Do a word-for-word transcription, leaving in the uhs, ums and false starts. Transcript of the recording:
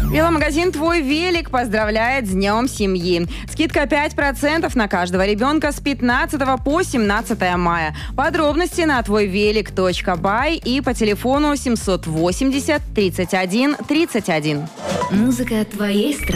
Веломагазин «Твой велик» поздравляет с Днем семьи. Скидка пять процентов на каждого ребенка с пятнадцатого по семнадцатое мая. Подробности на твой велик точка бай и по телефону семьсот восемьдесят тридцать один тридцать один. Музыка твоей страны.